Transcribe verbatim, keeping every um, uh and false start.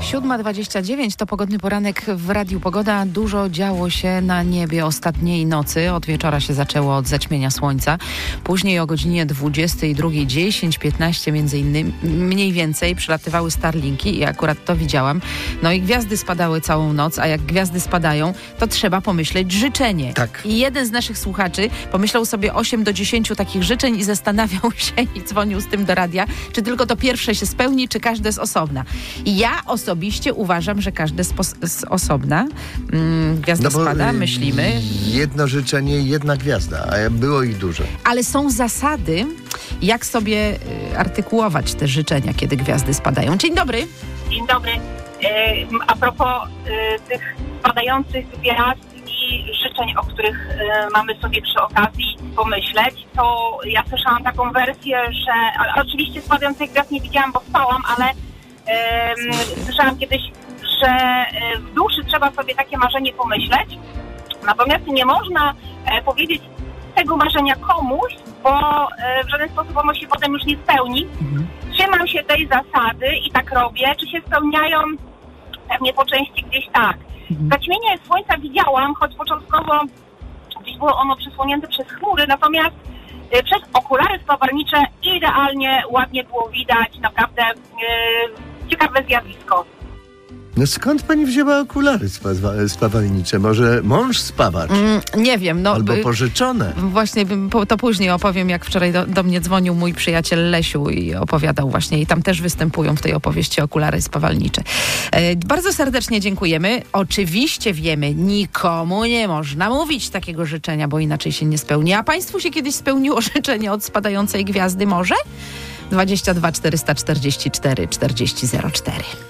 siódma dwadzieścia dziewięć to pogodny poranek w Radiu Pogoda. Dużo działo się na niebie ostatniej nocy. Od wieczora się zaczęło od zaćmienia słońca. Później o godzinie dwudziestej drugiej dziesięć piętnaście między innymi mniej więcej przylatywały Starlinki i akurat to widziałam. No i gwiazdy spadały całą noc, a jak gwiazdy spadają, to trzeba pomyśleć życzenie. Tak. I jeden z naszych słuchaczy pomyślał sobie osiem do dziesięciu takich życzeń i zastanawiał się i dzwonił z tym do radia, czy tylko to pierwsze się spełni, czy każde z osobna. I ja osobiście uważam, że każde z, pos- z osobna. Mm, gwiazda no spada, myślimy. Jedno życzenie, jedna gwiazda, a było ich dużo. Ale są zasady, jak sobie y, artykułować te życzenia, kiedy gwiazdy spadają. Dzień dobry. Dzień dobry. E, a propos e, tych spadających gwiazd i życzeń, o których e, mamy sobie przy okazji pomyśleć, to ja słyszałam taką wersję, że ale oczywiście spadających gwiazd nie widziałam, bo spałam, ale e, słyszałam kiedyś, że e, w duszy trzeba sobie takie marzenie pomyśleć, natomiast nie można e, powiedzieć tego marzenia komuś, bo e, w żaden sposób ono się potem już nie spełni. Mhm. Trzymam się tej zasady i tak robię. Czy się spełniają? Pewnie po części gdzieś tak. Mhm. Zaćmienie słońca widziałam, choć początkowo gdzieś było ono przysłonięte przez chmury, natomiast y, przez okulary spawarnicze idealnie, ładnie było widać. Naprawdę y, ciekawe zjawisko. No skąd pani wzięła okulary spawa- spawalnicze? Może mąż spawacz? Mm, nie wiem. No, Albo pożyczone. Właśnie to później opowiem, jak wczoraj do, do mnie dzwonił mój przyjaciel Lesiu i opowiadał właśnie. I tam też występują w tej opowieści okulary spawalnicze. E, bardzo serdecznie dziękujemy. Oczywiście wiemy, nikomu nie można mówić takiego życzenia, bo inaczej się nie spełni. A państwu się kiedyś spełniło życzenie od spadającej gwiazdy może? dwadzieścia dwa czterysta czterdzieści cztery czterdzieści zero cztery